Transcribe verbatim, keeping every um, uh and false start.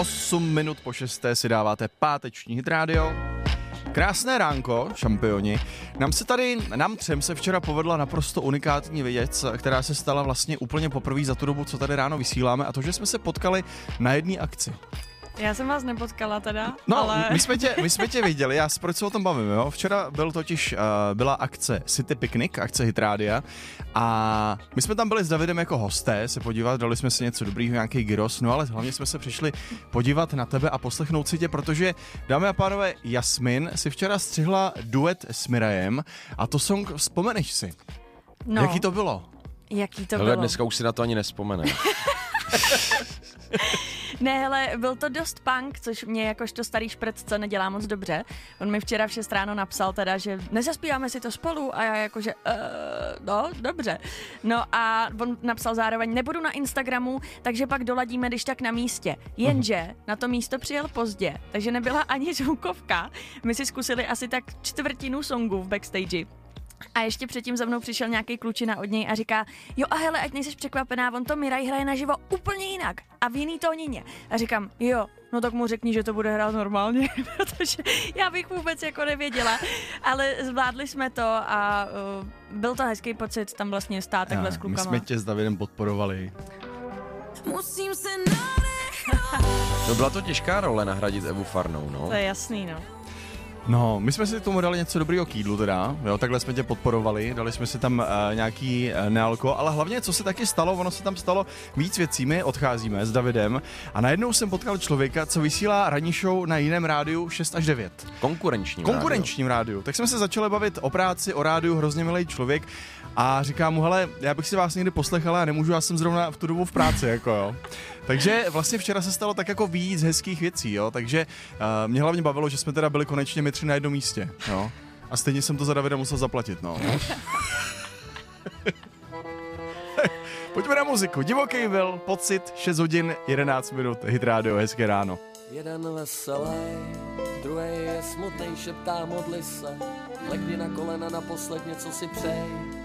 osm minut po šesté si dáváte páteční Hit Radio. Krásné ránko, šampioni. Nám se tady, nám třem se včera povedla naprosto unikátní věc, která se stala vlastně úplně poprvé za tu dobu, co tady ráno vysíláme, a to, že jsme se potkali na jedné akci. Já jsem vás nepotkala teda, No, ale... my jsme tě, my jsme tě viděli, já proč se o tom bavím, jo? Včera byl totiž, uh, byla akce City Picnic, akce Hit Rádia, a my jsme tam byli s Davidem jako hosté se podívat, dali jsme si něco dobrýho, nějaký gyros, no ale hlavně jsme se přišli podívat na tebe a poslechnout si tě, protože, dámy a pánové, Jasmin si včera střihla duet s Mirajem a to song vzpomeneš si. No, Jaký to bylo? jaký to Hele, bylo? dneska už si na to ani nevzpomene. Ne, hele, byl to dost punk, což mě jakožto starý šprec, co nedělá moc dobře. On mi včera v šest ráno napsal teda, že nezaspíváme si to spolu a já jakože, uh, no, dobře. No a on napsal zároveň, nebudu na Instagramu, takže pak doladíme, když tak na místě. Jenže na to místo přijel pozdě, takže nebyla ani zvukovka. My si zkusili asi tak čtvrtinu songu v backstage. A ještě předtím za mnou přišel nějaký klučina od něj a říká, jo a hele, ať nejseš překvapená, on to Miraj hraje naživo úplně jinak a v jiný tónině. A říkám, jo, no tak mu řekni, že to bude hrát normálně, protože já bych vůbec jako nevěděla, ale zvládli jsme to a uh, byl to hezký pocit tam vlastně stát takhle s klukama. My jsme tě s Davidem podporovali. Musím se nadechnout. No byla to těžká role nahradit Evu Farnou, no. To je jasný, no. No, my jsme si k tomu dali něco dobrýho k jídlu teda, jo, takhle jsme tě podporovali, dali jsme si tam uh, nějaký uh, nealko, ale hlavně, co se taky stalo, ono se tam stalo víc věcí, my odcházíme s Davidem a najednou jsem potkal člověka, co vysílá ranní show na jiném rádiu šest až devět. Konkurenčním Konkurenčním rádiu. Tak jsme se začali bavit o práci, o rádiu, hrozně milý člověk a říkám mu, hele, já bych si vás někdy poslechal, já nemůžu, já jsem zrovna v tu dobu v práci, jako jo. Takže vlastně včera se stalo tak jako víc hezkých věcí, jo, takže uh, mě hlavně bavilo, že jsme teda byli konečně my tři na jednom místě, jo. A stejně jsem to za Davida musel zaplatit, no. Pojďme na muziku. Divoký byl, pocit, šest hodin, jedenáct minut, Hit Radio, hezké ráno. Jeden veselý, druhý je smutnej, šeptá modli se, legni na kolena naposled, něco si přej.